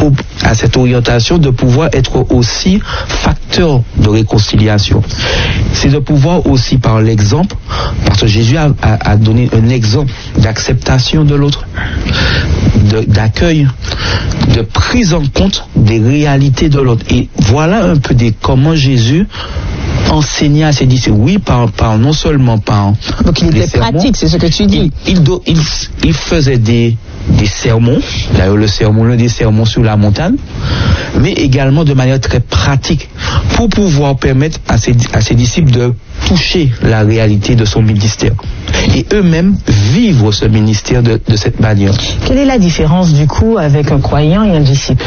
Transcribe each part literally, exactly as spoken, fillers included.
à cette orientation de pouvoir être aussi facteur de réconciliation. C'est de pouvoir aussi par l'exemple, parce que Jésus a, a, a donné un exemple d'acceptation de l'autre, de, d'accueil, de prise en compte des réalités de l'autre. Et voilà un peu des comment Jésus enseignait à ses disciples. Oui, par, par non seulement par donc il était sermons, pratique, c'est ce que tu dis. Il, il, il, il faisait des des sermons, d'ailleurs le sermon, l'un des sermons sur la montagne, mais également de manière très pratique pour pouvoir permettre à ses, à ses disciples de toucher la réalité de son ministère et eux-mêmes vivre ce ministère de, de cette manière. Quelle est la différence du coup avec un croyant et un disciple?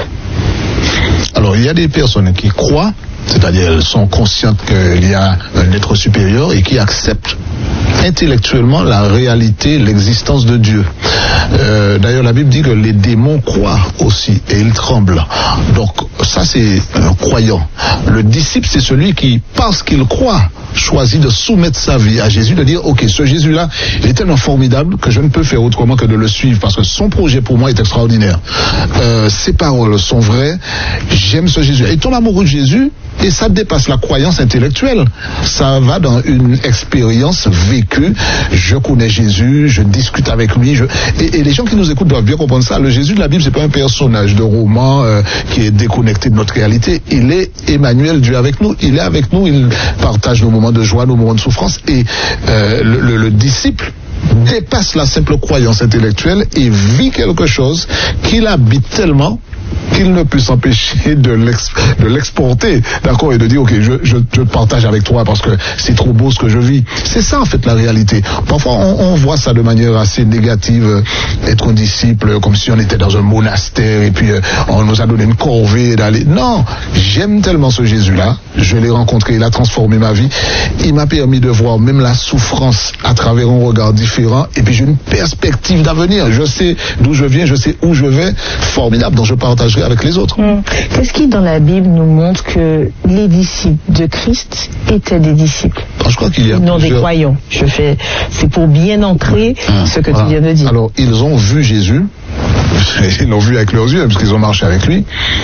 Alors il y a des personnes qui croient, c'est-à-dire elles sont conscientes qu'il y a un être supérieur et qui acceptent intellectuellement la réalité, l'existence de Dieu. Euh, d'ailleurs, la Bible dit que les démons croient aussi et ils tremblent. Donc, ça c'est un croyant. Le disciple, c'est celui qui, parce qu'il croit, choisit de soumettre sa vie à Jésus, de dire, ok, ce Jésus-là, il est tellement formidable que je ne peux faire autrement que de le suivre, parce que son projet pour moi est extraordinaire. Euh, ses paroles sont vraies, j'aime ce Jésus. Et ton amoureux de Jésus, et ça dépasse la croyance intellectuelle. Ça va dans une expérience vécue. Je connais Jésus, je discute avec lui. Je... Et, et les gens qui nous écoutent doivent bien comprendre ça. Le Jésus de la Bible, c'est pas un personnage de roman euh, qui est déconnecté de notre réalité. Il est Emmanuel, Dieu avec nous. Il est avec nous. Il partage nos moments de joie, nos moments de souffrance. Et euh, le, le, le disciple dépasse la simple croyance intellectuelle et vit quelque chose qu'il habite tellement qu'il ne peut s'empêcher de, l'ex, de l'exporter, d'accord, et de dire, ok, je, je, je partage avec toi parce que c'est trop beau ce que je vis. C'est ça, en fait, la réalité. Parfois, on, on voit ça de manière assez négative, euh, être un disciple, comme si on était dans un monastère et puis euh, on nous a donné une corvée d'aller. Non, j'aime tellement ce Jésus-là, je l'ai rencontré, il a transformé ma vie, il m'a permis de voir même la souffrance à travers un regard différent, et puis j'ai une perspective d'avenir. Je sais d'où je viens, je sais où je vais, formidable, dont je partagerai avec les autres. Mmh. Qu'est-ce qui dans la Bible nous montre que les disciples de Christ étaient des disciples? Je crois qu'il y a non plusieurs... des croyants. Je fais, c'est pour bien ancrer mmh. ce que voilà. tu viens de dire. Alors ils ont vu Jésus, ils l'ont vu avec leurs yeux parce qu'ils ont marché avec lui.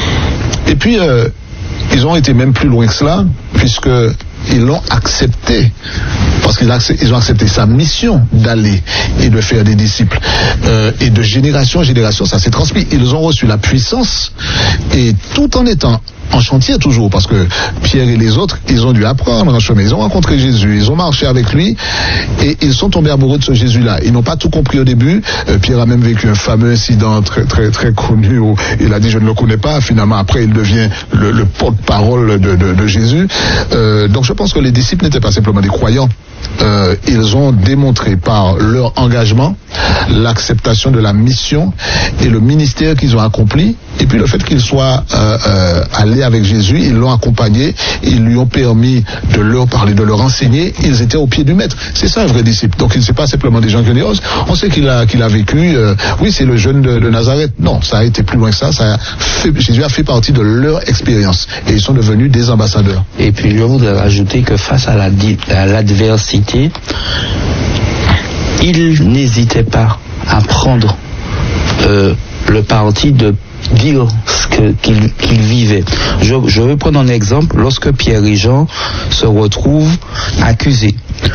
Et puis euh, ils ont été même plus loin que cela, puisque ils l'ont accepté, parce qu'ils ils ont accepté sa mission d'aller et de faire des disciples. Euh, et de génération en génération, ça s'est transmis. Ils ont reçu la puissance, et tout en étant en chantier toujours, parce que Pierre et les autres, ils ont dû apprendre en chemin. Ils ont rencontré Jésus, ils ont marché avec lui, et ils sont tombés amoureux de ce Jésus-là. Ils n'ont pas tout compris au début. Euh, Pierre a même vécu un fameux incident très très très connu où il a dit je ne le connais pas. Finalement, après, il devient le, le porte-parole de, de, de Jésus. Euh, donc je pense que les disciples n'étaient pas simplement des croyants. Euh, ils ont démontré par leur engagement l'acceptation de la mission et le ministère qu'ils ont accompli, et puis le fait qu'ils soient euh, euh, allés avec Jésus, ils l'ont accompagné, ils lui ont permis de leur parler, de leur enseigner. Ils étaient au pied du maître. C'est ça un vrai disciple. Donc il ne c'est pas simplement des gens qui disent on sait qu'il a qu'il a vécu, euh, oui c'est le jeune de, de Nazareth. Non, ça a été plus loin que ça. Ça a fait, Jésus a fait partie de leur expérience et ils sont devenus des ambassadeurs. Et puis je voudrais rajouter que face à, la, à l'adversité, il n'hésitait pas à prendre euh, le parti de dire ce que, qu'il, qu'il vivait. Je, je vais prendre un exemple. Lorsque Pierre et Jean se retrouvent accusés.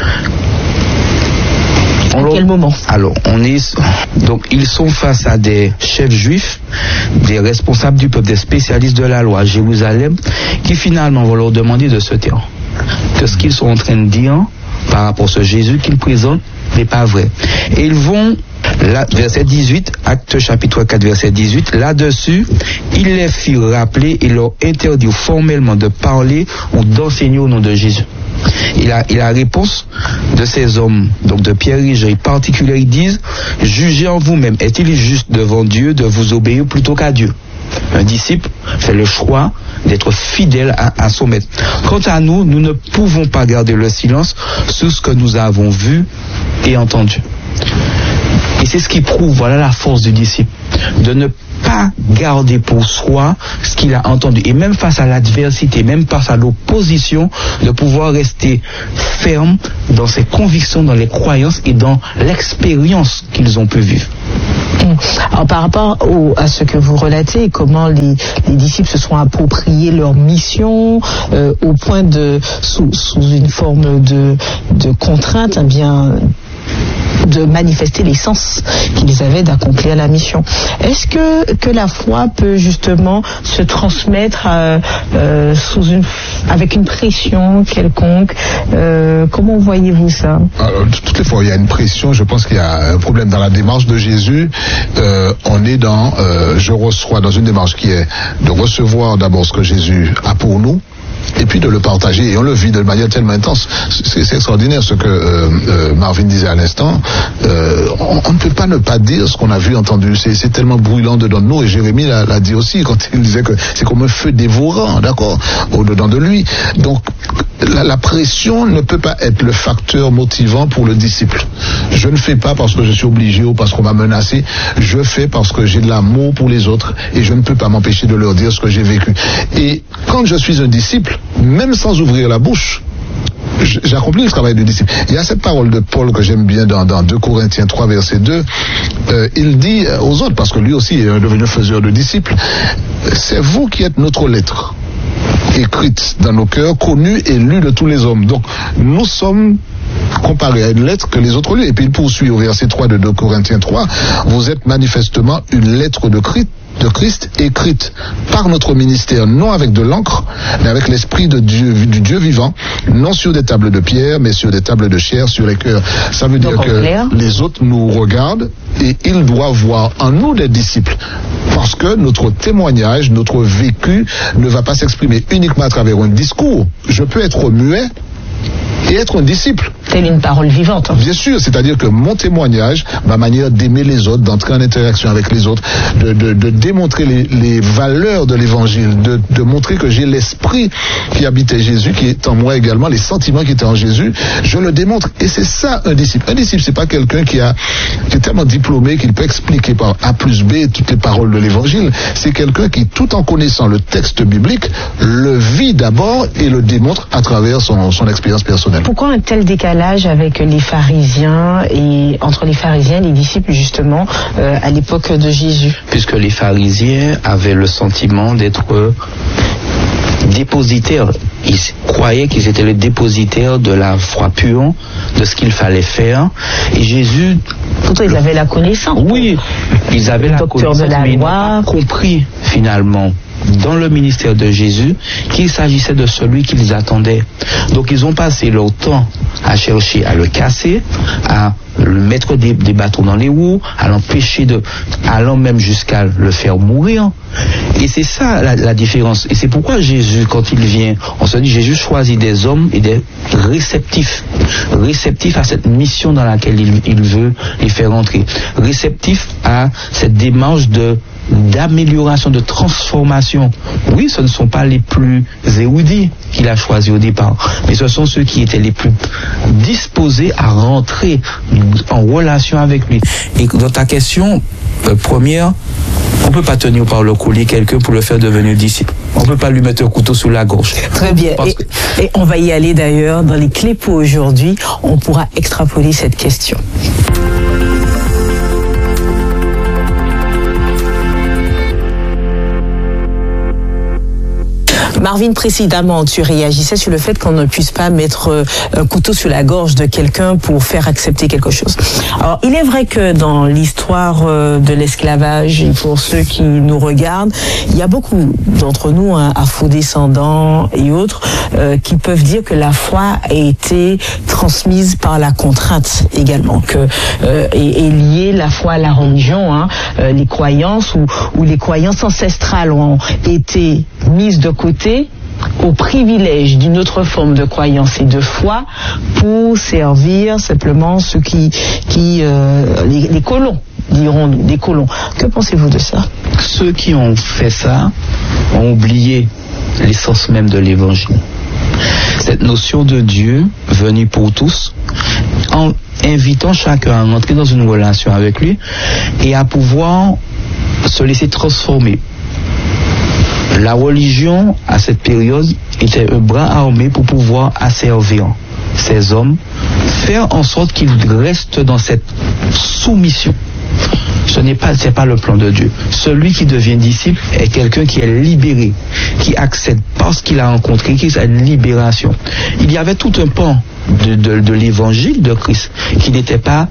À quel moment? Alors, on est donc ils sont face à des chefs juifs, des responsables du peuple, des spécialistes de la loi à Jérusalem, qui finalement vont leur demander de se taire. Que ce qu'ils sont en train de dire par rapport à ce Jésus qu'ils présentent n'est pas vrai. Et ils vont, là, verset dix-huit, acte chapitre quatre, verset dix-huit, là-dessus, il les fit rappeler et leur interdit formellement de parler ou d'enseigner au nom de Jésus. Et la, et la réponse de ces hommes, donc de Pierre et Jean en particulier, ils disent, jugez en vous-même, est-il juste devant Dieu de vous obéir plutôt qu'à Dieu? Un disciple fait le choix d'être fidèle à, à son maître. Quant à nous, nous ne pouvons pas garder le silence sur ce que nous avons vu et entendu. Et c'est ce qui prouve, voilà la force du disciple, de ne pas garder pour soi ce qu'il a entendu. Et même face à l'adversité, même face à l'opposition, de pouvoir rester ferme dans ses convictions, dans les croyances et dans l'expérience qu'ils ont pu vivre. Mmh. Alors, par rapport au, à ce que vous relatez, comment les, les disciples se sont appropriés leur mission euh, au point de, sous, sous une forme de, de contrainte, eh bien, de manifester les sens qu'ils avaient d'accomplir la mission. Est-ce que, que la foi peut justement se transmettre euh, euh, sous une, avec une pression quelconque euh, Comment voyez-vous ça? Alors, toutes les fois où il y a une pression, je pense qu'il y a un problème dans la démarche de Jésus. Euh, on est dans, euh, je reçois dans une démarche qui est de recevoir d'abord ce que Jésus a pour nous, et puis de le partager, et on le vit de manière tellement intense. C'est, c'est extraordinaire ce que euh, euh, Marvin disait à l'instant. Euh, on, on ne peut pas ne pas dire ce qu'on a vu, entendu. C'est, c'est tellement brûlant dedans de nous, et Jérémie l'a, l'a dit aussi quand il disait que c'est comme un feu dévorant, d'accord, au-dedans de lui. Donc la, la pression ne peut pas être le facteur motivant pour le disciple. Je ne fais pas parce que je suis obligé ou parce qu'on m'a menacé. Je fais parce que j'ai de l'amour pour les autres, et je ne peux pas m'empêcher de leur dire ce que j'ai vécu. Et quand je suis un disciple, même sans ouvrir la bouche, j'accomplis le travail du disciple. Il y a cette parole de Paul que j'aime bien dans, dans deux Corinthiens trois, verset deux. Euh, il dit aux autres, parce que lui aussi est devenu faiseur de disciples, c'est vous qui êtes notre lettre, écrite dans nos cœurs, connue et lue de tous les hommes. Donc, nous sommes comparés à une lettre que les autres lisent. Et puis il poursuit au verset trois de deux Corinthiens trois, vous êtes manifestement une lettre de Christ, de Christ écrite par notre ministère, non avec de l'encre, mais avec l'esprit de Dieu, du Dieu vivant, non sur des tables de pierre, mais sur des tables de chair, sur les cœurs. Ça veut dire que clair. Les autres nous regardent et ils doivent voir en nous des disciples. Parce que notre témoignage, notre vécu ne va pas s'exprimer uniquement à travers un discours. Je peux être muet et être un disciple. C'est une parole vivante. Hein. Bien sûr, c'est-à-dire que mon témoignage, ma manière d'aimer les autres, d'entrer en interaction avec les autres, de, de, de démontrer les, les valeurs de l'évangile, de, de montrer que j'ai l'esprit qui habitait Jésus, qui est en moi également, les sentiments qui étaient en Jésus, je le démontre. Et c'est ça un disciple. Un disciple, c'est pas quelqu'un qui a qui est tellement diplômé qu'il peut expliquer par A plus B toutes les paroles de l'évangile. C'est quelqu'un qui, tout en connaissant le texte biblique, le vit d'abord et le démontre à travers son, son expérience personnelle. Pourquoi un tel décalage avec les pharisiens et entre les pharisiens et les disciples justement euh, à l'époque de Jésus? Puisque les pharisiens avaient le sentiment d'être dépositaires. Ils croyaient qu'ils étaient les dépositaires de la foi pure, de ce qu'il fallait faire. Et Jésus... Pourtant, ils avaient la connaissance. Oui, ils avaient le la docteur connaissance, de la mais loi. ils n'ont pas compris finalement dans le ministère de Jésus qu'il s'agissait de celui qu'ils attendaient. Donc ils ont passé leur temps à chercher à le casser, à le mettre des, des bâtons dans les roues, à l'empêcher de, allant même jusqu'à le faire mourir. Et c'est ça la, la différence. Et c'est pourquoi Jésus, quand il vient, on se dit Jésus choisit des hommes et des réceptifs, réceptifs à cette mission dans laquelle il, il veut les faire entrer, réceptifs à cette démarche de d'amélioration, de transformation. Oui, ce ne sont pas les plus érudits qu'il a choisis au départ, mais ce sont ceux qui étaient les plus disposés à rentrer en relation avec lui. Et dans ta question euh, première, on ne peut pas tenir par le collier quelqu'un pour le faire devenir disciple. On ne peut pas lui mettre un couteau sous la gorge. Très bien. Et, que... et on va y aller d'ailleurs dans les clés pour aujourd'hui. On pourra extrapoler cette question. Marvin, précédemment, tu réagissais sur le fait qu'on ne puisse pas mettre un couteau sur la gorge de quelqu'un pour faire accepter quelque chose. Alors, il est vrai que dans l'histoire de l'esclavage, et pour ceux qui nous regardent, il y a beaucoup d'entre nous, hein, afro-descendants et autres, euh, qui peuvent dire que la foi a été transmise par la contrainte également, que euh, est, est liée la foi à la religion, hein, euh, les croyances ou, ou les croyances ancestrales ont été mises de côté au privilège d'une autre forme de croyance et de foi pour servir simplement ceux qui, qui euh, les, les colons, dirons-nous, des colons. Que pensez-vous de ça? Ceux qui ont fait ça ont oublié l'essence même de l'évangile. Cette notion de Dieu venu pour tous, en invitant chacun à entrer dans une relation avec lui et à pouvoir se laisser transformer. La religion, à cette période, était un bras armé pour pouvoir asservir ces hommes, faire en sorte qu'ils restent dans cette soumission. Ce n'est pas, c'est pas le plan de Dieu. Celui qui devient disciple est quelqu'un qui est libéré, qui accède parce qu'il a rencontré Christ à une libération. Il y avait tout un pan de, de, de l'évangile de Christ qui n'était pas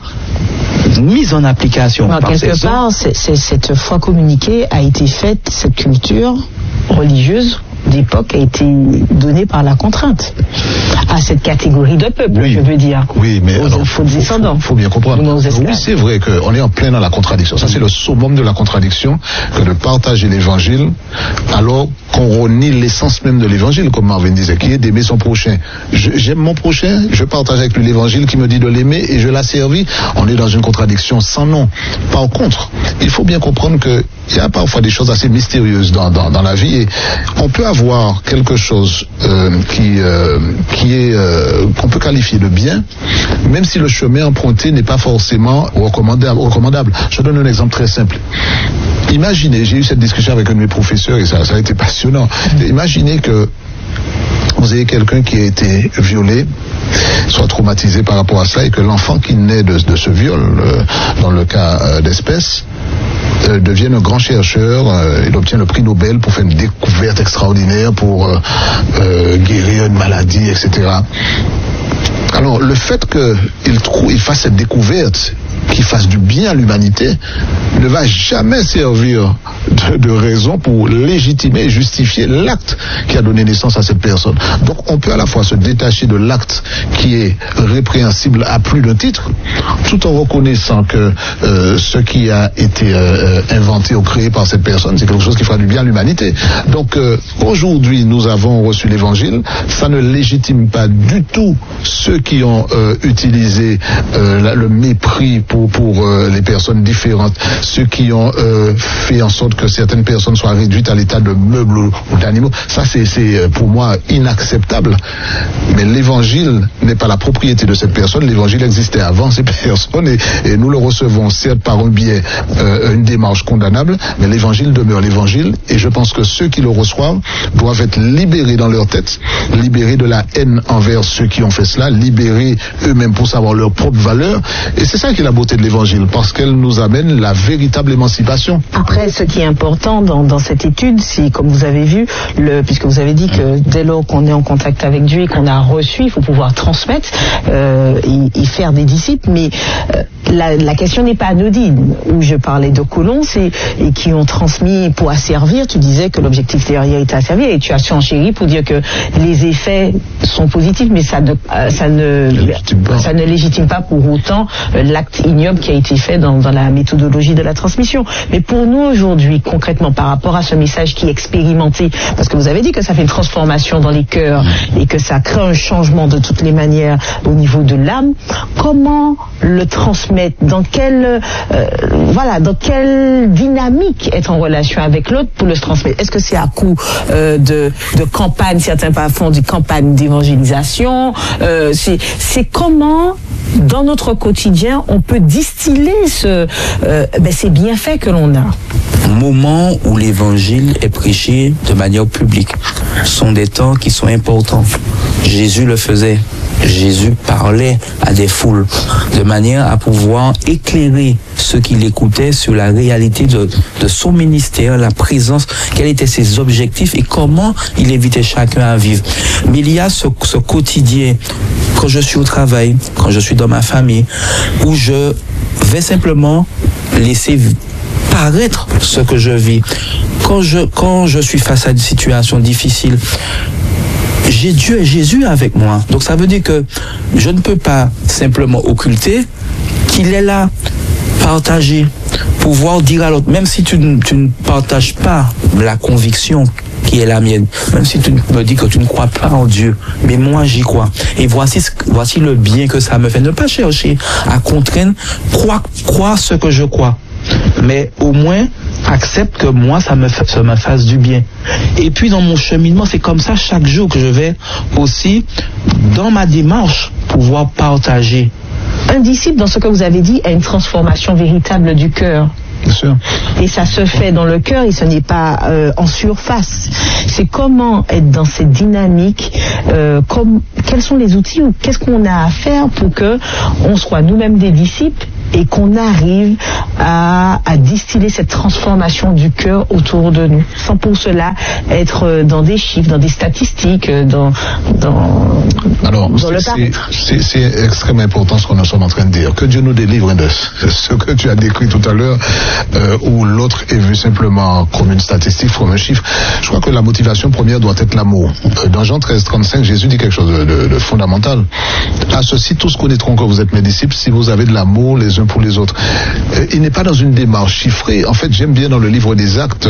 mise en application. Alors, par quelque part, c'est, c'est, cette foi communiquée a été faite, cette culture religieuse d'époque a été donnée par la contrainte à cette catégorie de peuple, oui, je veux dire. Oui, mais aux, alors, aux faut, descendants. faut, faut bien comprendre. Oui, c'est vrai qu'on est en plein dans la contradiction. Ça, c'est le summum de la contradiction que de partager l'évangile alors qu'on renie l'essence même de l'évangile, comme Marvin disait, qui est d'aimer son prochain. Je, j'aime mon prochain, je partage avec lui l'évangile qui me dit de l'aimer et je l'asservis. On est dans une contradiction sans nom. Par contre, il faut bien comprendre que il y a parfois des choses assez mystérieuses dans, dans, dans la vie et on peut avoir quelque chose euh, qui, euh, qui est euh, qu'on peut qualifier de bien, même si le chemin emprunté n'est pas forcément recommandable. recommandable. Je donne un exemple très simple. Imaginez, j'ai eu cette discussion avec un de mes professeurs et ça, ça a été passionnant. Imaginez que vous avez quelqu'un qui a été violé, soit traumatisé par rapport à ça, et que l'enfant qui naît de, de ce viol, euh, dans le cas euh, d'espèce, euh, devienne un grand chercheur, euh, il obtient le prix Nobel pour faire une découverte extraordinaire, pour euh, euh, guérir une maladie, et cetera. Alors, le fait qu'il trouve, il fasse cette découverte, qui fasse du bien à l'humanité, ne va jamais servir de, de raison pour légitimer et justifier l'acte qui a donné naissance à cette personne. Donc on peut à la fois se détacher de l'acte qui est répréhensible à plus d'un titre, tout en reconnaissant que euh, ce qui a été euh, inventé ou créé par cette personne, c'est quelque chose qui fera du bien à l'humanité. Donc euh, aujourd'hui, nous avons reçu l'évangile, ça ne légitime pas du tout ceux qui ont euh, utilisé euh, le mépris pour pour euh, les personnes différentes, ceux qui ont euh, fait en sorte que certaines personnes soient réduites à l'état de meubles ou, ou d'animaux. Ça, c'est, c'est pour moi inacceptable. Mais l'évangile n'est pas la propriété de cette personne. L'évangile existait avant ces personnes et, et nous le recevons certes par un biais, euh, une démarche condamnable, mais l'évangile demeure l'évangile et je pense que ceux qui le reçoivent doivent être libérés dans leur tête, libérés de la haine envers ceux qui ont fait cela, libérés eux-mêmes pour savoir leur propre valeur. Et c'est ça qui est la beauté de l'évangile, parce qu'elle nous amène la véritable émancipation. Après, ce qui est important dans, dans cette étude, c'est, comme vous avez vu, le, puisque vous avez dit que dès lors qu'on est en contact avec Dieu et qu'on a reçu, il faut pouvoir transmettre euh, et, et faire des disciples, mais euh, la, la question n'est pas anodine. Où je parlais de colons, c'est, et qui ont transmis pour asservir, tu disais que l'objectif derrière était asservir, et tu as surenchéri pour dire que les effets sont positifs, mais ça ne, ça ne, ça ne légitime pas pour autant l'acte ignoble qui a été fait dans, dans la méthodologie de la transmission. Mais pour nous aujourd'hui, concrètement, par rapport à ce message qui est expérimenté, parce que vous avez dit que ça fait une transformation dans les cœurs et que ça crée un changement de toutes les manières au niveau de l'âme, comment le transmettre, dans quelle, euh, voilà, dans quelle dynamique être en relation avec l'autre pour le transmettre? Est-ce que c'est à coup euh, de, de campagne, certains font des campagnes d'évangélisation, euh, c'est, c'est comment dans notre quotidien on peut distiller ce, euh, ben, ces bienfaits que l'on a? Moment où l'évangile est prêché de manière publique sont des temps qui sont importants. Jésus le faisait. Jésus parlait à des foules de manière à pouvoir éclairer ceux qui l'écoutaient sur la réalité de, de son ministère, la présence, quels étaient ses objectifs et comment il invitait chacun à vivre. Mais il y a ce, ce quotidien, quand je suis au travail, quand je suis dans ma famille, où je vais simplement laisser paraître ce que je vis. Quand je, quand je suis face à une situation difficile, j'ai Dieu et Jésus avec moi. Donc ça veut dire que je ne peux pas simplement occulter qu'il est là, partager, pouvoir dire à l'autre, même si tu, tu ne partages pas la conviction qui est la mienne, même si tu me dis que tu ne crois pas en Dieu, mais moi j'y crois. Et voici, voici le bien que ça me fait. Ne pas chercher à contraindre, croire, croire ce que je crois, mais au moins accepte que moi ça me, ça me fasse du bien. Et puis dans mon cheminement, c'est comme ça chaque jour que je vais aussi dans ma démarche pouvoir partager. Un disciple, dans ce que vous avez dit, a une transformation véritable du cœur. Bien sûr. Et ça se fait dans le cœur et ce n'est pas euh, en surface. C'est comment être dans cette dynamique, euh, comme, quels sont les outils ou qu'est-ce qu'on a à faire pour que on soit nous-mêmes des disciples et qu'on arrive à, à distiller cette transformation du cœur autour de nous, sans pour cela être dans des chiffres, dans des statistiques, dans, dans, Alors, dans le paraître. C'est, c'est extrêmement important ce que nous sommes en train de dire. Que Dieu nous délivre de ce que tu as décrit tout à l'heure, euh, où l'autre est vu simplement comme une statistique, comme un chiffre. Je crois que la motivation première doit être l'amour. Dans Jean treize, trente-cinq, Jésus dit quelque chose de, de, de fondamental. À ceci, tous connaîtront que vous êtes mes disciples si vous avez de l'amour les uns pour les autres. Euh, il n'est pas dans une démarche chiffrée. En fait, j'aime bien dans le livre des Actes,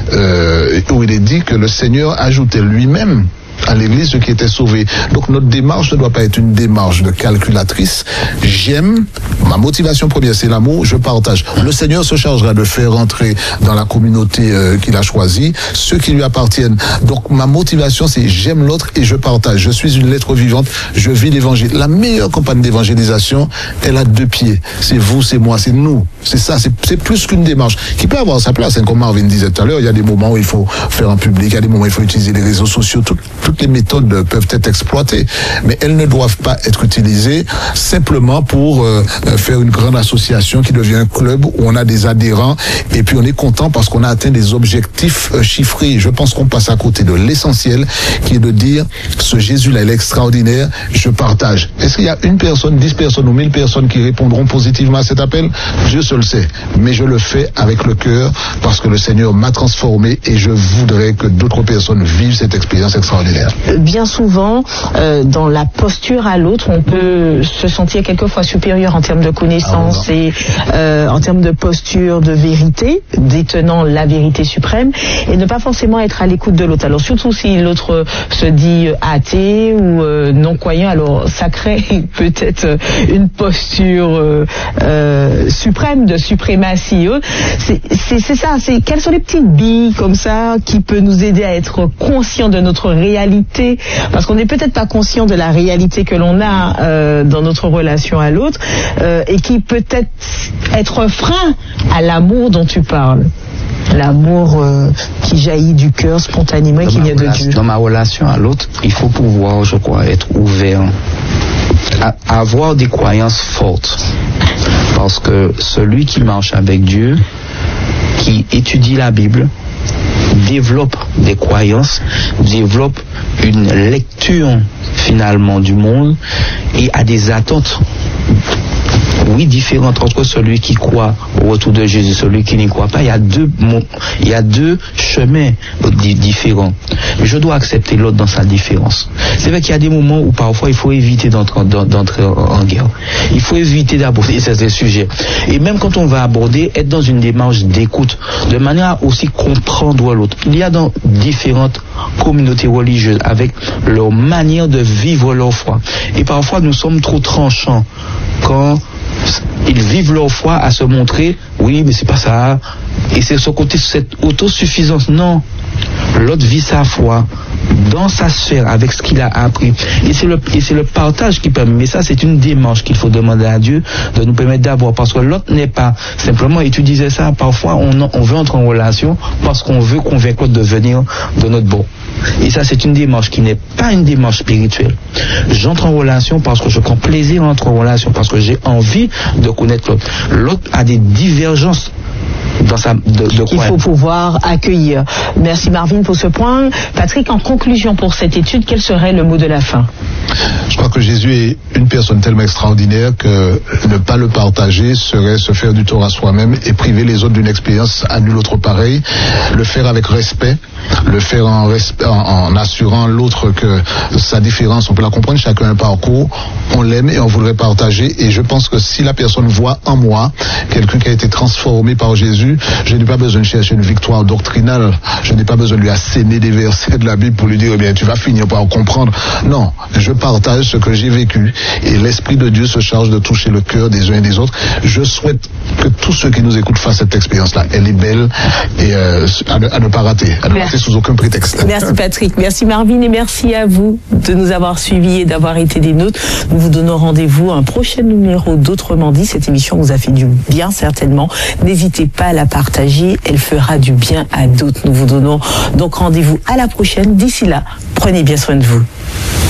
euh, où il est dit que le Seigneur ajoutait lui-même à l'église ceux qui étaient sauvés. Donc notre démarche ne doit pas être une démarche de calculatrice. J'aime, ma motivation première c'est l'amour, je partage. Le Seigneur se chargera de faire rentrer dans la communauté euh, qu'il a choisie ceux qui lui appartiennent. Donc ma motivation c'est j'aime l'autre et je partage. Je suis une lettre vivante, je vis l'évangile. La meilleure campagne d'évangélisation, elle a deux pieds. C'est vous, c'est moi, c'est nous. C'est ça, c'est, c'est plus qu'une démarche qui peut avoir sa place. Hein, comme Marvin disait tout à l'heure, il y a des moments où il faut faire en public, il y a des moments où il faut utiliser les réseaux sociaux, tout, toutes les méthodes peuvent être exploitées, mais elles ne doivent pas être utilisées simplement pour euh, faire une grande association qui devient un club où on a des adhérents et puis on est content parce qu'on a atteint des objectifs euh, chiffrés. Je pense qu'on passe à côté de l'essentiel qui est de dire ce Jésus-là, il est extraordinaire, je partage. Est-ce qu'il y a une personne, dix personnes ou mille personnes qui répondront positivement à cet appel? Dieu seul sait, mais je le fais avec le cœur parce que le Seigneur m'a transformé et je voudrais que d'autres personnes vivent cette expérience extraordinaire. Bien souvent, euh, dans la posture à l'autre, on peut se sentir quelquefois supérieur en termes de connaissances ah, et euh, en termes de posture, de vérité, détenant la vérité suprême, et ne pas forcément être à l'écoute de l'autre. Alors surtout si l'autre se dit athée ou euh, non-croyant, alors ça crée peut-être une posture euh, euh, suprême, de suprématie. C'est, c'est, c'est ça, c'est quelles sont les petites billes comme ça qui peuvent nous aider à être conscients de notre réalité, parce qu'on n'est peut-être pas conscient de la réalité que l'on a euh, dans notre relation à l'autre euh, et qui peut être être un frein à l'amour dont tu parles. L'amour euh, qui jaillit du cœur spontanément et qui vient de Dieu. Dans ma relation à l'autre, il faut pouvoir, je crois, être ouvert à, à avoir des croyances fortes. Parce que celui qui marche avec Dieu, qui étudie la Bible, développe des croyances, développe une lecture finalement du monde et a des attentes, oui, différentes entre celui qui croit au retour de Jésus et celui qui n'y croit pas. Il y a deux, il y a deux chemins différents. Je dois accepter l'autre dans sa différence. C'est vrai qu'il y a des moments où parfois il faut éviter d'entrer, d'entrer en guerre. Il faut éviter d'aborder certains sujets. Et même quand on va aborder, être dans une démarche d'écoute, de manière à aussi comprendre l'autre. Il y a dans différentes communautés religieuses avec leur manière de vivre leur foi. Et parfois nous sommes trop tranchants quand ils vivent leur foi à se montrer, oui, mais c'est pas ça. Et c'est ce côté, cette autosuffisance. Non. L'autre vit sa foi dans sa sphère avec ce qu'il a appris. Et c'est le, et c'est le partage qui permet. Mais ça, c'est une démarche qu'il faut demander à Dieu de nous permettre d'avoir. Parce que l'autre n'est pas simplement, et tu disais ça, parfois on, on veut entrer en relation parce qu'on veut convaincre l'autre de venir de notre bord. Et ça, c'est une démarche qui n'est pas une démarche spirituelle. J'entre en relation parce que je prends plaisir à entrer en relation, parce que j'ai envie de connaître l'autre. L'autre a des divergences dans sa, de, de qu'il faut pouvoir accueillir. Merci Marvin pour ce point. Patrick, en conclusion pour cette étude, quel serait le mot de la fin? Je crois que Jésus est une personne tellement extraordinaire que ne pas le partager serait se faire du tort à soi-même et priver les autres d'une expérience à nul autre pareil. Le faire avec respect, le faire en, respect, en, en assurant l'autre que sa différence, on peut la comprendre, chacun a un parcours, on l'aime et on voudrait partager. Et je pense que si la personne voit en moi quelqu'un qui a été transformé par Jésus, je n'ai pas besoin de chercher une victoire doctrinale, je n'ai pas besoin de lui asséner des versets de la Bible pour lui dire, eh bien, tu vas finir par comprendre. Non, je partage ce que j'ai vécu et l'Esprit de Dieu se charge de toucher le cœur des uns et des autres. Je souhaite que tous ceux qui nous écoutent fassent cette expérience-là. Elle est belle et euh, à, ne, à ne pas rater, à ne pas rater sous aucun prétexte. Merci Patrick, merci Marvin et merci à vous de nous avoir suivis et d'avoir été des nôtres. Nous vous donnons rendez-vous à un prochain numéro d'Autrement dit. Cette émission vous a fait du bien certainement. N'hésitez pas à la partager, elle fera du bien à d'autres. Nous vous donnons donc rendez-vous à la prochaine. D'ici là, prenez bien soin de vous.